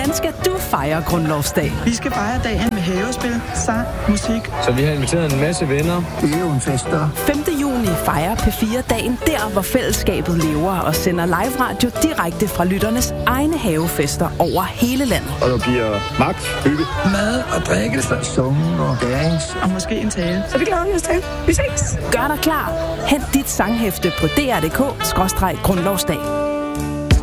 Hvordan skal du fejre grundlovsdag? Vi skal fejre dagen med havespil, sang, musik. Så vi har inviteret en masse venner. Det er jo en fester. 5. juni fejrer P4 dagen der, hvor fællesskabet lever og sender live radio direkte fra lytternes egne havefester over hele landet. Og der bliver magt, hygge, Mad og drikkelse. Sungen og dans. Og måske en tale. Så det glæder vi os til. Vi ses. Gør dig klar. Hent dit sanghæfte på dr.dk/grundlovsdag.